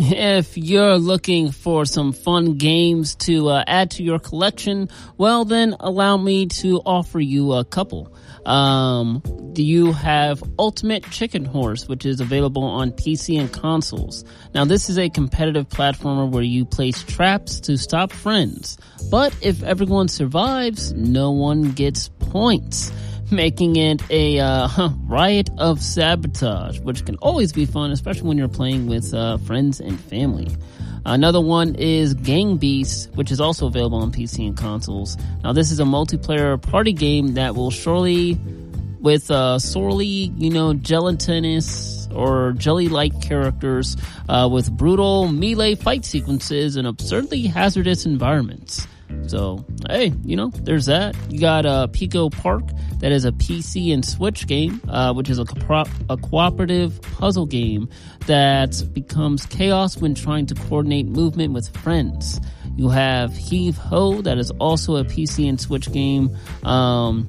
If you're looking for some fun games to add to your collection, well then allow me to offer you a couple. You have Ultimate Chicken Horse, which is available on PC and consoles. Now this is a competitive platformer where you place traps to stop friends. But if everyone survives, no one gets points, making it a riot of sabotage, which can always be fun, especially when you're playing with friends and family. Another one is Gang Beasts, which is also available on PC and consoles. Now this is a multiplayer party game that will surely, with sorely, gelatinous or jelly-like characters, with brutal melee fight sequences and absurdly hazardous environments. So, hey, there's that. You got Pico Park, that is a PC and Switch game, which is a cooperative puzzle game that becomes chaos when trying to coordinate movement with friends. You have Heave Ho, that is also a PC and Switch game, and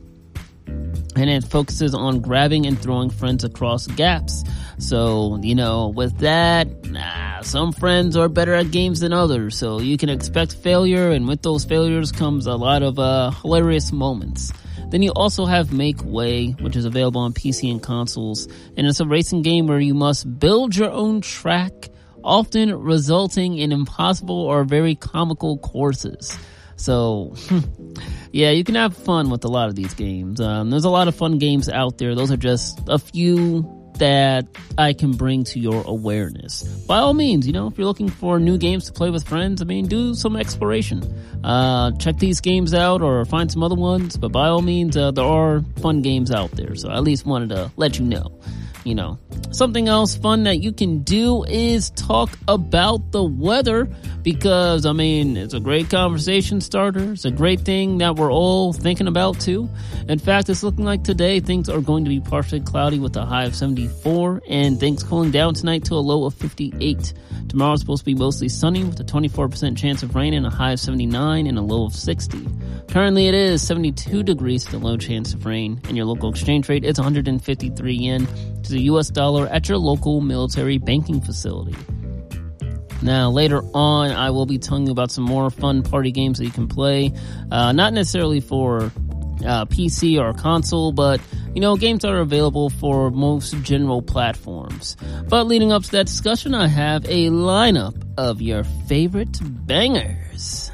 it focuses on grabbing and throwing friends across gaps. So, with that, some friends are better at games than others, so you can expect failure, and with those failures comes a lot of hilarious moments. Then you also have Make Way, which is available on PC and consoles, and it's a racing game where you must build your own track, often resulting in impossible or very comical courses. So, yeah, you can have fun with a lot of these games. There's a lot of fun games out there. Those are just a few that I can bring to your awareness. By all means, if you're looking for new games to play with friends, do some exploration. Check these games out or find some other ones, but by all means, there are fun games out there. So I at least wanted to let you know. Something else fun that you can do is talk about the weather, because it's a great conversation starter. It's a great thing that we're all thinking about too. In fact, it's looking like today things are going to be partially cloudy with a high of 74, and things cooling down tonight to a low of 58. Tomorrow's supposed to be mostly sunny with a 24% chance of rain and a high of 79 and a low of 60. Currently it is 72 degrees with a low chance of rain, and your local exchange rate is 153 yen to the US dollar at your local military banking facility. Now, later on, I will be telling you about some more fun party games that you can play. Not necessarily for PC or console, but, games that are available for most general platforms. But leading up to that discussion, I have a lineup of your favorite bangers.